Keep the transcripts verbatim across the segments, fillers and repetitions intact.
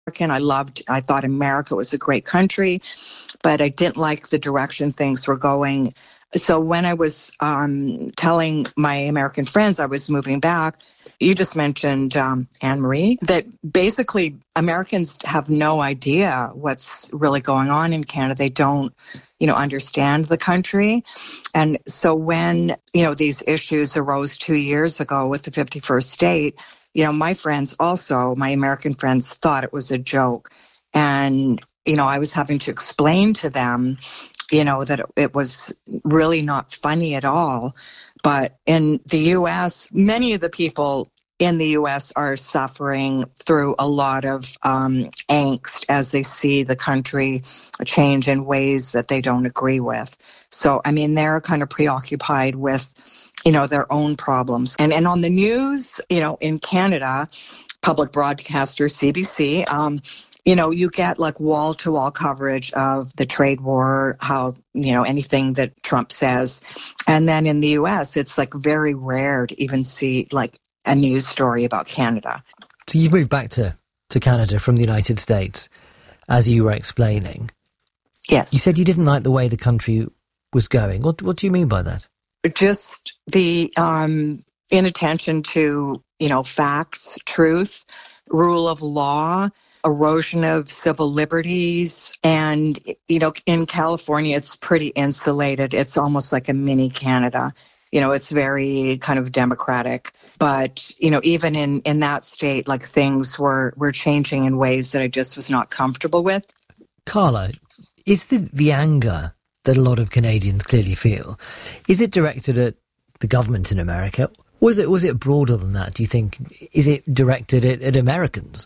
I loved, I thought America was a great country, but I didn't like the direction things were going. So when I was um, telling my American friends I was moving back, you just mentioned, um, Anne-Marie, that basically Americans have no idea what's really going on in Canada. They don't, you know, understand the country. And so when, you know, these issues arose two years ago with the fifty-first state, you know, my friends also, my American friends, thought it was a joke. And, you know, I was having to explain to them, you know, that it, it was really not funny at all. But in the U S, many of the people in the U S are suffering through a lot of um, angst as they see the country change in ways that they don't agree with. So, I mean, they're kind of preoccupied with, you know, their own problems. And and on the news, you know, in Canada, public broadcaster C B C, um, you know, you get like wall-to-wall coverage of the trade war, how, you know, anything that Trump says. And then in the U S, it's like very rare to even see like a news story about Canada. So you've moved back to, to Canada from the United States, as you were explaining. Yes. You said you didn't like the way the country was going. What what do you mean by that? Just the um, inattention to, you know, facts, truth, rule of law, erosion of civil liberties. And, you know, in California, it's pretty insulated. It's almost like a mini Canada. You know, it's very kind of democratic. But, you know, even in, in that state, like things were, were changing in ways that I just was not comfortable with. Carla, is the, the anger that a lot of Canadians clearly feel, is it directed at the government in America? Was it was it broader than that, do you think? Is it directed at, at Americans?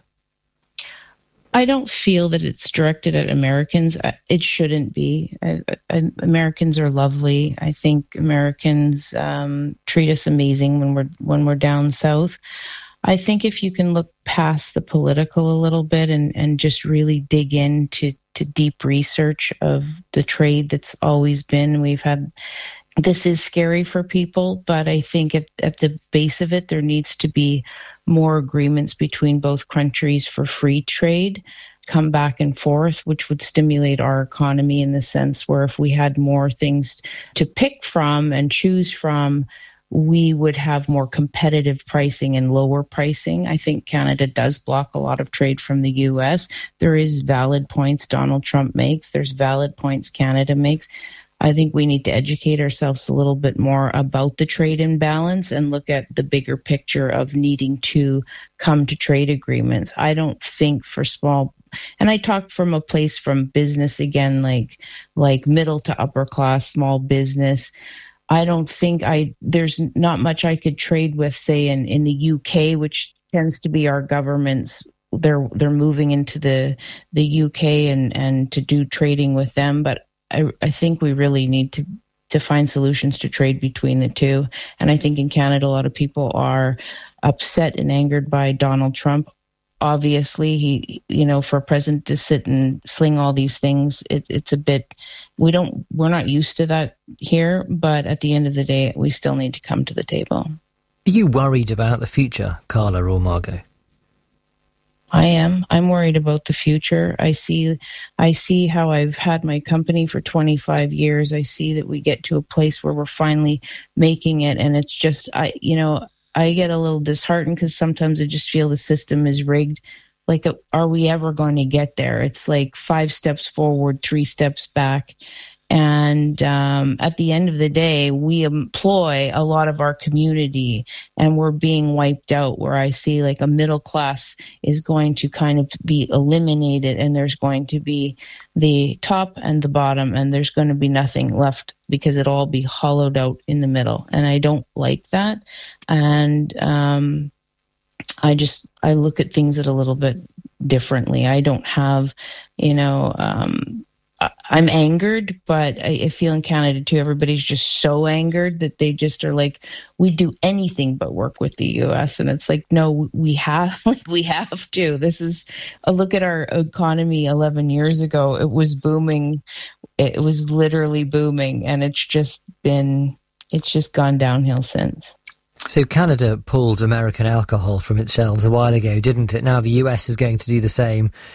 I don't feel that it's directed at Americans. It shouldn't be. I, I, Americans are lovely. I think Americans um, treat us amazing when we're when we're down south. I think if you can look past the political a little bit and, and just really dig into to deep research of the trade that's always been, we've had, this is scary for people, but I think at, at the base of it, there needs to be more agreements between both countries for free trade, come back and forth, which would stimulate our economy in the sense where if we had more things to pick from and choose from, we would have more competitive pricing and lower pricing. I think Canada does block a lot of trade from the U S. There is valid points Donald Trump makes. There's valid points Canada makes. I think we need to educate ourselves a little bit more about the trade imbalance and look at the bigger picture of needing to come to trade agreements. I don't think for small, and I talk from a place from business again, like like middle to upper class, small business. I don't think I, there's not much I could trade with, say, in, in the U K, which tends to be our government's, they're they're moving into the the U K and, and to do trading with them. But I, I think we really need to, to find solutions to trade between the two. And I think in Canada, a lot of people are upset and angered by Donald Trump. Obviously, he, you know, for a president to sit and sling all these things, it, it's a bit, we don't, we're not used to that here, but at the end of the day, we still need to come to the table. Are you worried about the future, Carla or Margot? I am. I'm worried about the future. I see, I see how I've had my company for twenty-five years. I see that we get to a place where we're finally making it. And it's just, I, you know, I get a little disheartened because sometimes I just feel the system is rigged. Like, are we ever going to get there? It's like five steps forward, three steps back. And um, at the end of the day, we employ a lot of our community and we're being wiped out, where I see like a middle class is going to kind of be eliminated and there's going to be the top and the bottom and there's going to be nothing left because it'll all be hollowed out in the middle. And I don't like that. And um, I just, I look at things at a little bit differently. I don't have, you know, um, I'm angered, but I feel in Canada too, everybody's just so angered that they just are like, we do anything but work with the U S. And it's like, no, we have, like, we have to. This is a look at our economy eleven years ago. It was booming. It was literally booming. And it's just been, it's just gone downhill since. So Canada pulled American alcohol from its shelves a while ago, didn't it? Now the U S is going to do the same